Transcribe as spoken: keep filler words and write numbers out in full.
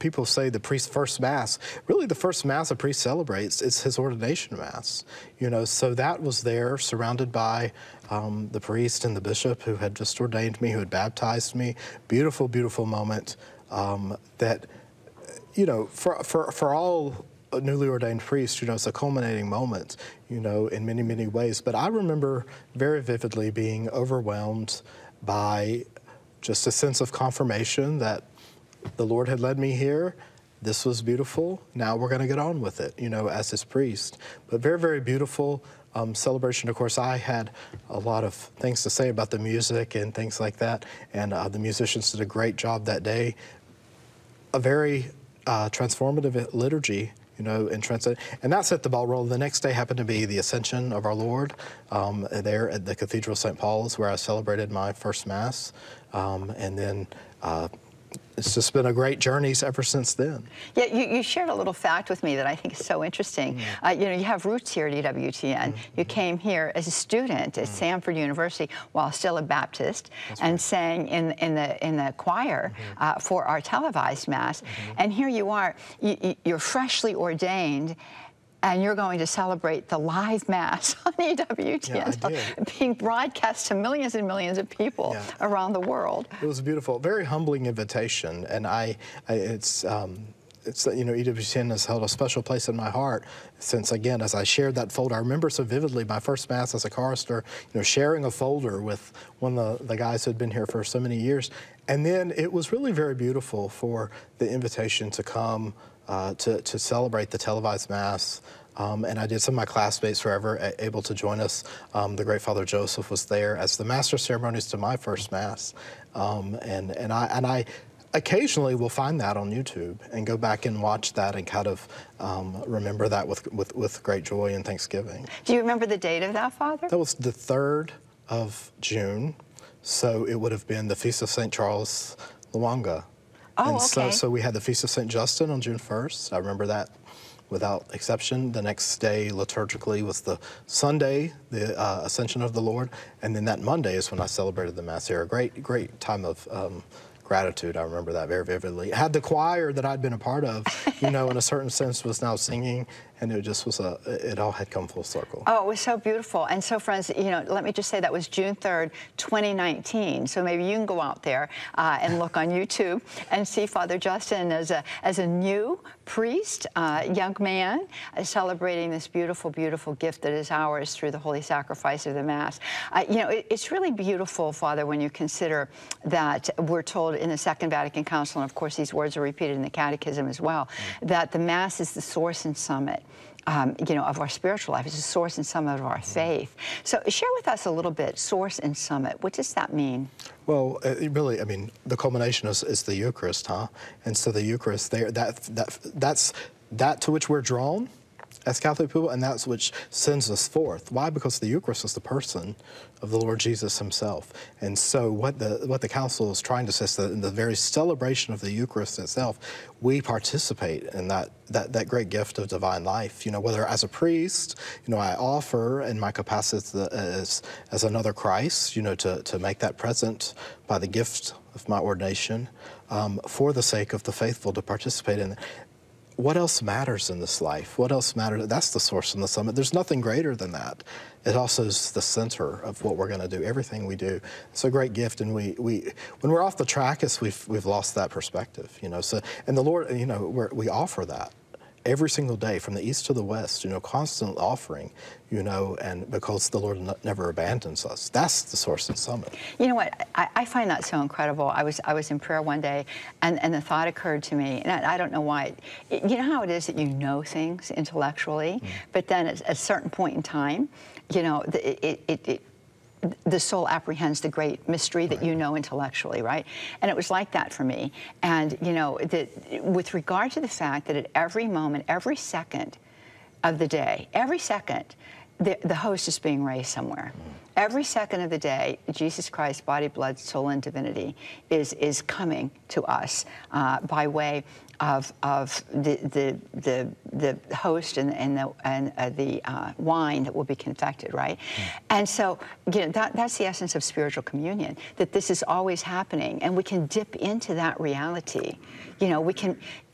people say the priest's first Mass, really the first Mass a priest celebrates is his ordination Mass. You know, so that was there, surrounded by um, the priest and the bishop who had just ordained me, who had baptized me. Beautiful, beautiful moment um, that, you know, for, for, for all newly ordained priests, you know, it's a culminating moment, you know, in many, many ways. But I remember very vividly being overwhelmed by just a sense of confirmation that the Lord had led me here. This was beautiful. Now we're going to get on with it, you know, as his priest. But very, very beautiful um, celebration. Of course, I had a lot of things to say about the music and things like that. And uh, the musicians did a great job that day. A very uh, transformative liturgy, you know, in transit, and that set the ball rolling. The next day happened to be the Ascension of our Lord um, there at the Cathedral of Saint Paul's, where I celebrated my first Mass, um, and then uh, it's just been a great journey ever since then. Yeah, you, you shared a little fact with me that I think is so interesting. Mm. Uh, you know, you have roots here at E W T N. Mm. You came here as a student at mm. Samford University while still a Baptist. That's and right. sang in in the in the choir mm-hmm. uh, for our televised Mass. Mm-hmm. And here you are, you, you're freshly ordained, and you're going to celebrate the live Mass on E W T N, yeah, being broadcast to millions and millions of people yeah. around the world. It was a beautiful, very humbling invitation, and I, I it's, um, it's you know, E W T N has held a special place in my heart since, again, as I shared that folder. I remember so vividly my first Mass as a chorister, you know, sharing a folder with one of the, the guys who had been here for so many years, and then it was really very beautiful for the invitation to come Uh, to, to celebrate the televised Mass. Um, and I did some of my classmates were ever able to join us. Um, the great Father Joseph was there as the master of ceremonies to my first Mass. Um, and, and, I, and I occasionally will find that on YouTube and go back and watch that and kind of um, remember that with, with, with great joy and thanksgiving. Do you remember the date of that, Father? That was the third of June. So it would have been the Feast of Saint Charles Lwanga. Oh, and okay. so, so we had the Feast of Saint Justin on June first. I remember that without exception. The next day, liturgically, was the Sunday, the uh, Ascension of the Lord. And then that Monday is when I celebrated the Mass here. A great, great time of um, gratitude. I remember that very vividly. I had the choir that I'd been a part of, you know, in a certain sense, was now singing. And it just was a, it all had come full circle. Oh, it was so beautiful. And so, friends, you know, let me just say that was June third, twenty nineteen. So maybe you can go out there uh, and look on YouTube and see Father Justin as a, as a new priest, uh, young man, uh, celebrating this beautiful, beautiful gift that is ours through the holy sacrifice of the Mass. Uh, you know, it, it's really beautiful, Father, when you consider that we're told in the Second Vatican Council, and of course these words are repeated in the Catechism as well, mm. that the Mass is the source and summit Um, you know, of our spiritual life. It's the source and summit of our faith. So share with us a little bit, source and summit. What does that mean? Well, it really, I mean, the culmination is, is the Eucharist, huh? And so the Eucharist, there, that, that, that's that to which we're drawn as Catholic people, and that's which sends us forth. Why? Because the Eucharist is the person of the Lord Jesus himself. And so what the what the Council is trying to say is that in the very celebration of the Eucharist itself, we participate in that, that, that great gift of divine life. You know, whether as a priest, you know, I offer in my capacity as, as another Christ, you know, to, to make that present by the gift of my ordination, um, for the sake of the faithful to participate in it. What else matters in this life? What else matters? That's the source and the summit. There's nothing greater than that. It also is the center of what we're going to do. Everything we do, it's a great gift, and we we when we're off the track, is we've we've lost that perspective, you know. So, and the Lord, you know, we're, we offer that every single day from the east to the west, you know, constant offering, you know, and because the Lord never abandons us. That's the source and summit. You know what? I, I find that so incredible. I was I was in prayer one day, and, and the thought occurred to me, and I, I don't know why. It, you know how it is that you know things intellectually, mm. but then at a certain point in time, you know, it, it, it, it the soul apprehends the great mystery that right. you know intellectually, right? And it was like that for me. And, you know, that with regard to the fact that at every moment, every second of the day, every second, the, the host is being raised somewhere. Mm. Every second of the day, Jesus Christ, body, blood, soul, and divinity, is, is coming to us uh, by way of, of the, the, the, the host and, and the, and, uh, the uh, wine that will be confected, right? Mm. And so, you know, that, that's the essence of spiritual communion, that this is always happening, and we can dip into that reality. You know, we can,